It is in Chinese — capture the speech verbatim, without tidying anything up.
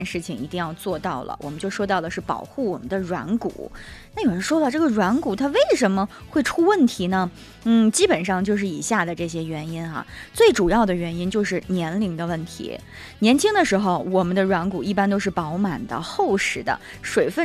事情一定要做到了，我们就说到的是保护我们的软骨。那有人说了，这个软骨它为什么会出问题呢？嗯，基本上就是以下的这些原因啊。最主要的原因就是年龄的问题。年轻的时候，我们的软骨一般都是饱满的、厚实的，水分